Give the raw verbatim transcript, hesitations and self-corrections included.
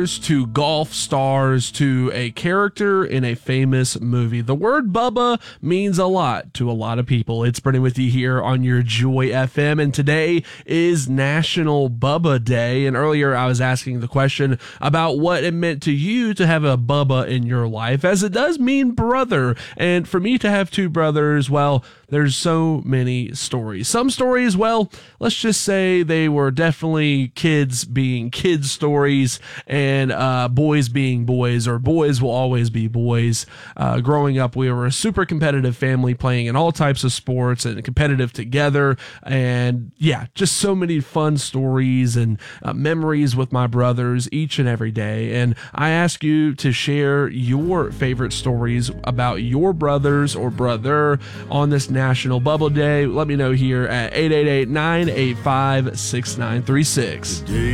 to golf stars to a character in a famous movie. The word Bubba means a lot to a lot of people. It's Brennan with you here on your Joy F M, and today is National Bubba Day. And earlier I was asking the question about what it meant to you to have a Bubba in your life, as it does mean brother. And for me to have two brothers, well, there's so many stories. Some stories, well, let's just say they were definitely kids being kids stories, and uh, boys being boys, or boys will always be boys. Uh, growing up, we were a super competitive family, playing in all types of sports and competitive together. And yeah, just so many fun stories and uh, memories with my brothers each and every day. And I ask you to share your favorite stories about your brothers or brother on this National Bubba Day. Let me know here at eight eight eight, nine eight five, six nine three six.